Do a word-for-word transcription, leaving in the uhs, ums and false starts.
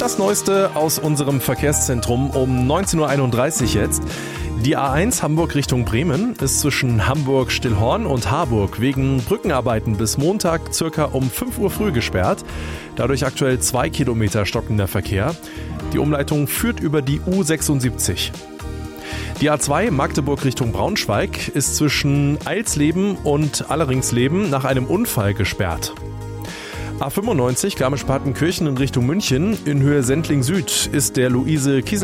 das Neueste aus unserem Verkehrszentrum um neunzehn Uhr einunddreißig jetzt. Die A eins Hamburg Richtung Bremen ist zwischen Hamburg-Stillhorn und Harburg wegen Brückenarbeiten bis Montag circa um fünf Uhr früh gesperrt. Dadurch aktuell zwei Kilometer stockender Verkehr. Die Umleitung führt über die U sechsundsiebzig. Die A zwei Magdeburg Richtung Braunschweig ist zwischen Eilsleben und Alleringsleben nach einem Unfall gesperrt. A fünfundneunzig Garmisch-Partenkirchen in Richtung München in Höhe Sendling Süd ist der Luise-Kiesel